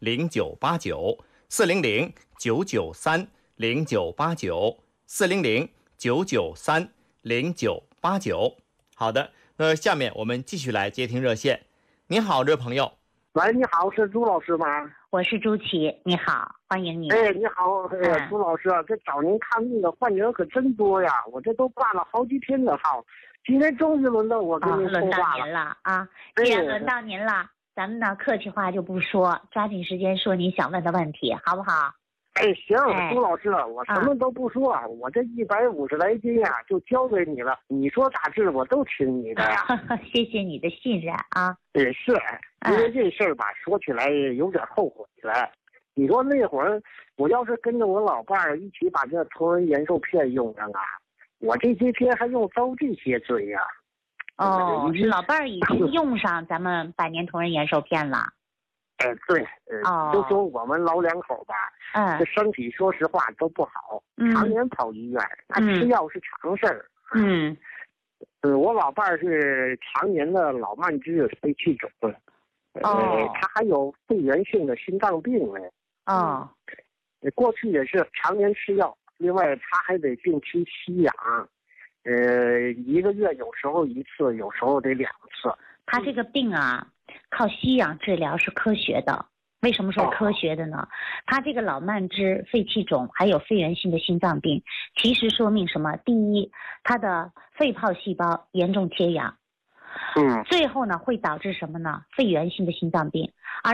400-993-0989，400-993-0989。好的，下面我们继续来接听热线。你好，这位朋友。 喂，你好，是朱老师吗？ 我是朱琪，你好，欢迎你。 哎，你好，朱老师，这找您看病的患者可真多呀，我这都挂了好几天的号，今天终于轮到我跟您说话了。 轮到您了啊！既然轮到您了，咱们呢客气话就不说，抓紧时间说您想问的问题，好不好？ 哎，行，朱老师，我什么都不说，我这150来斤呀，就交给你了。你说咋治，我都听你的呀。 谢谢你的信任啊。 也是，因为这事儿吧，说起来有点后悔了。你说那会儿，我要是跟着我老伴儿一起把这同仁延寿片用上啊，我这些天还用遭这些罪呀。 是老伴儿已经用上咱们百年同仁延寿片了。 对，就说我们老两口吧，这身体说实话都不好，常年跑医院，他吃药是常事儿。我老伴儿是常年的老慢支、肺气肿，他还有肺源性的心脏病呢。过去也是常年吃药，另外他还得定期吸氧，1个月有时候1次，有时候得2次。 他这个病啊，靠吸氧治疗是科学的。为什么说科学的呢？他这个老慢支、肺气肿还有肺源性的心脏病，其实说明什么？第一，他的肺泡细胞严重缺氧，最后呢会导致什么呢？肺源性的心脏病。